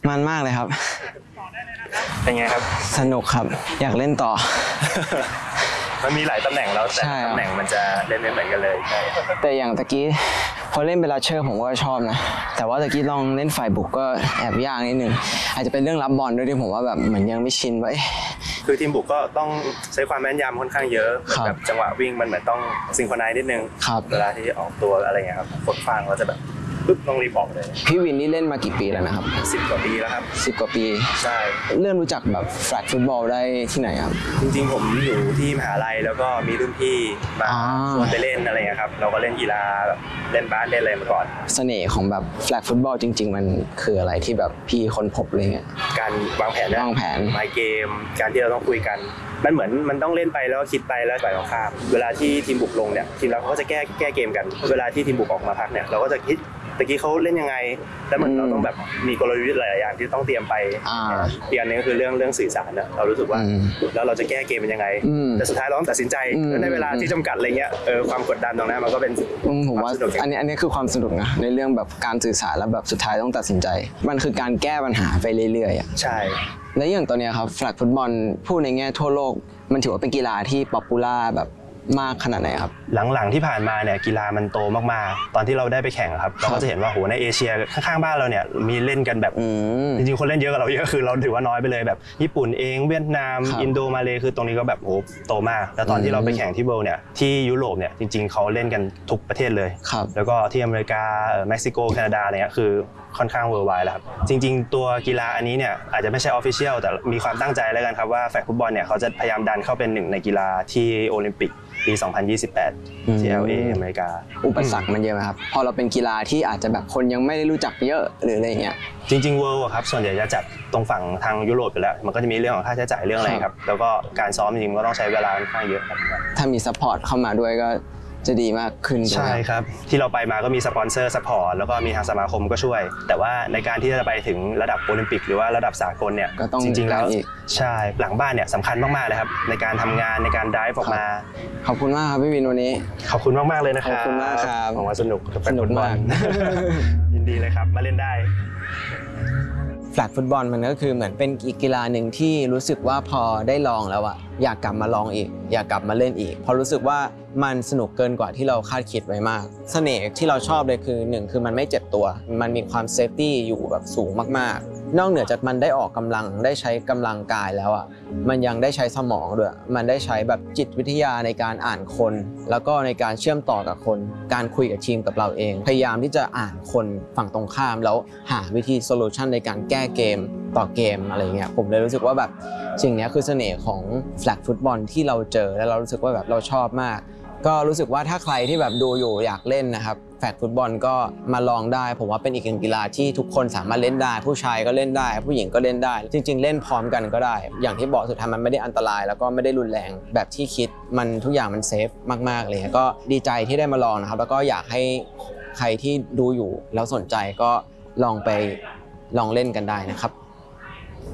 มันมากเลยครับเป็นไงครับสนุกครับอยากเล่นต่อมันมีหลายตำแหน่งแล้วแต่ตำแหน่งมันจะเล่นไม่เหมือนกันเลยแต่อย่างตะกี้พอเล่นเบลาเชอร์ผมก็ชอบนะแต่ว่าตะกี้ลองเล่นฝ่ายบุกก็แอบยากนิดนึงอาจจะเป็นเรื่องรับบอลด้วยที่ผมว่าแบบเหมือนยังไม่ชินไว้คือทีมบุกก็ต้องใช้ความแม่นยำค่อนข้างเยอะแบบจังหวะวิ่งมันเหมือนต้องซิงโครไนซ์นิดนึงเวลาที่ออกตัวอะไรเงี้ยครับกดฟังเราจะแบบปึ๊บต้องรีบออกเลยพี่วินนี่เล่นมากี่ปีแล้วนะครับ 10 กว่าปีแล้วครับ 10 กว่าปีใช่เริ่มรู้จักแบบแฟลตฟุตบอลได้ที่ไหนครับจริงๆผมอยู่ที่มหาลัยแล้วก็มีรุ่นพี่มาชวนไปเล่นอะไรเงี้ยครับเราก็เล่นกีฬาแบบเล่นบาสเล่นอะไรมาก่อนเสน่ห์ของแบบแฟลตฟุตบอลจริงๆมันคืออะไรที่แบบพี่ค้นพบอะไรเงี้ยการวางแผนไมเกมการที่เราต้องคุยกันมันเหมือนมันต้องเล่นไปแล้วคิดไปแล้วฝ่ายตรงข้ามเวลาที่ทีมบุกลงเนี่ยทีมเราเขาก็จะแก้เกมกันเวลาที่ทีมบุกออกมาพักเนี่ยเราก็จะคิดตะกี้เขาเล่นยังไงแล้วมันเราต้องแบบมีกลยุทธ์หลายอย่างที่ต้องเตรียมไปอีกอันนึงก็คือเรื่องสื่อสารนะเรารู้สึกว่าแล้วเราจะแก้เกมเป็นยังไงแต่สุดท้ายเราต้องตัดสินใจในเวลาที่จำกัดอะไรเงี้ยความกดดันตรงนั้นมันก็เป็นผมว่าอันนี้คือความสนุกนะในเรื่องแบบการสื่อสารแล้วแบบสุดท้ายต้องตัดสินใจมันคือการแก้ปัญหาไปเรื่อยๆใช่และอย่างตอนนี้ครับแฟลตฟุตบอลพูดในแง่ทั่วโลกมันถือว่าเป็นกีฬาที่ป๊อปปูล่าแบบมากขนาดไหนครับหลังๆที่ผ่านมาเนี่ยกีฬามันโตมากๆตอนที่เราได้ไปแข่งครับเราก็จะเห็นว่าโหในเอเชียข้างๆบ้านเราเนี่ยมีเล่นกันแบบจริงๆคนเล่นเยอะกว่าเราเยอะคือเราถือว่าน้อยไปเลยแบบญี่ปุ่นเองเวียดนามอินโดมาเลคือตรงนี้ก็แบบโหโตมากแล้วตอนที่เราไปแข่งที่เวิลด์เนี่ยที่ยุโรปเนี่ยจริงๆเขาเล่นกันทุกประเทศเลยแล้วก็ที่อเมริกาเม็กซิโกแคนาดาเนี่ยคือค่อนข้างเวิร์ลด์ไวด์แล้วครับจริงๆตัวกีฬาอันนี้เนี่ยอาจจะไม่ใช่ออฟฟิเชียลแต่มีความตั้งใจแล้วกันครับว่าแฟลตฟุตบอลเนี่ยเขาจะพยายามดันเข้าเป็นหนึ่งในกีฬาที่โอลิมปิกปี 2028 ที่ LA อเมริกาอุปสรรคมันเยอะไหมครับพอเราเป็นกีฬาที่อาจจะแบบคนยังไม่ได้รู้จักเยอะหรืออะไรเงี้ยจริงๆเวิลด์ครับส่วนใหญ่จะจัดตรงฝั่งทางยุโรปอยู่แล้วมันก็จะมีเรื่องของค่าใช้จ่ายเรื่องอะไรครับแล้วก็การซ้อมจริงๆก็ต้องใช้เวลาค่อนข้างเยอะครับถ้ามีซัพพอร์ตเข้ามาด้วยก็จะดีมากขึ้นใช่ครับที่เราไปมาก็มีสปอนเซอร์ซัพพอร์ตแล้วก็มีทางสมาคมก็ช่วยแต่ว่าในการที่จะไปถึงระดับโอลิมปิกหรือว่าระดับสากลเนี่ยจริงๆแล้วใช่หลังบ้านเนี่ยสำคัญมากๆเลยครับในการทำงานในการไดฟ์ออกมาขอบคุณมากครับพี่วินวันนี้ขอบคุณมากๆเลยนะครับขอบคุณมากครับผมว่าสนุกมากยินดีเลยครับมาเล่นได้แฟลตฟุตบอลมันก็คือเหมือนเป็นอีกกีฬาหนึ่งที่รู้สึกว่าพอได้ลองแล้วอะอยากกลับมาลองอีกอยากกลับมาเล่นอีกเพราะรู้สึกว่ามันสนุกเกินกว่าที่เราคาดคิดไว้มากเสน่ห์ที่เราชอบเลยคือ1คือมันไม่เจ็บตัวมันมีความเซฟตี้อยู่แบบสูงมากๆนอกเหนือจากมันได้ออกกำลังได้ใช้กำลังกายแล้วอ่ะมันยังได้ใช้สมองด้วยมันได้ใช้แบบจิตวิทยาในการอ่านคนแล้วก็ในการเชื่อมต่อกับคนการคุยกับทีมกับเราเองพยายามที่จะอ่านคนฝั่งตรงข้ามแล้วหาวิธีโซลูชันในการแก้เกมต่อเกมอะไรเงี้ยผมเลยรู้สึกว่าแบบสิ่งนี้คือเสน่ห์ของแฟลตฟุตบอลที่เราเจอแล้วเรารู้สึกว่าแบบเราชอบมากก็รู้สึกว่าถ้าใครที่แบบดูอยู่อยากเล่นนะครับแฟลตฟุตบอลก็มาลองได้ผมว่าเป็นอีกหนึ่งกีฬาที่ทุกคนสามารถเล่นได้ผู้ชายก็เล่นได้ผู้หญิงก็เล่นได้จริงๆเล่นพร้อมกันก็ได้อย่างที่บอกสุดท้ายมันไม่ได้อันตรายแล้วก็ไม่ได้รุนแรงแบบที่คิดมันทุกอย่างมันเซฟมากๆเลยก็ดีใจที่ได้มาลองนะครับแล้วก็อยากให้ใครที่ดูอยู่แล้วสนใจก็ลองไปลองเล่นกันได้นะครับ